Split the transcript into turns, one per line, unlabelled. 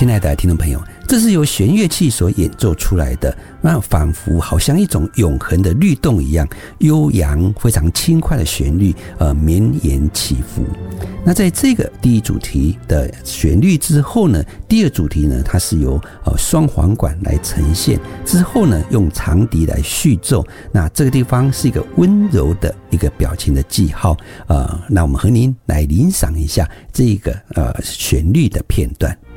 亲爱的听众朋友，这是由弦乐器所演奏出来的，那仿佛好像一种永恒的律动一样，悠扬非常轻快的旋律，绵延起伏。那在这个第一主题的旋律之后呢，第二主题呢，它是由双簧管来呈现，之后呢用长笛来续奏。那这个地方是一个温柔的一个表情的记号。那我们和您来欣赏一下这个旋律的片段。